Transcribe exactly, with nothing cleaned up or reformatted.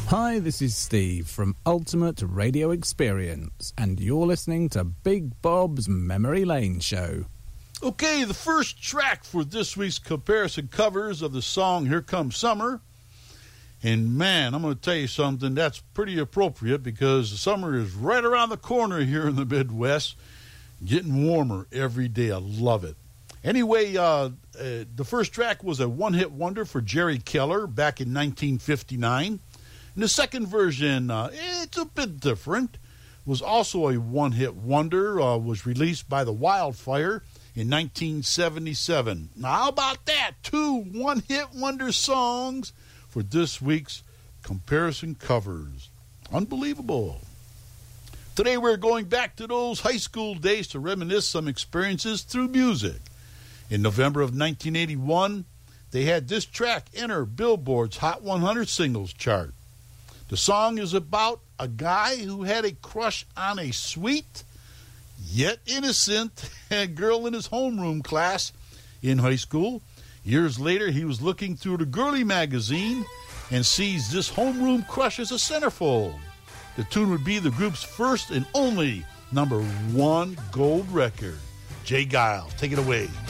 Hi, this is Steve from Ultimate Radio Experience, and you're listening to Big Bob's Memory Lane Show. Okay, the first track for this week's comparison covers of the song Here Comes Summer. And man, I'm going to tell you something that's pretty appropriate because the summer is right around the corner here in the Midwest, getting warmer every day. I love it. Anyway, uh, uh, the first track was a one-hit wonder for Jerry Keller back in nineteen fifty-nine. And the second version, uh, it's a bit different, was also a one-hit wonder, uh, was released by the Wildfire in nineteen seventy-seven. Now, how about that? Two one-hit wonder songs for this week's comparison covers. Unbelievable. Today we're going back to those high school days to reminisce some experiences through music. In November of nineteen eighty-one, they had this track enter Billboard's Hot one hundred Singles chart. The song is about a guy who had a crush on a sweet, yet innocent girl in his homeroom class in high school. Years later, he was looking through the girly magazine and sees this homeroom crush as a centerfold. The tune would be the group's first and only number one gold record. Jay Giles, take it away.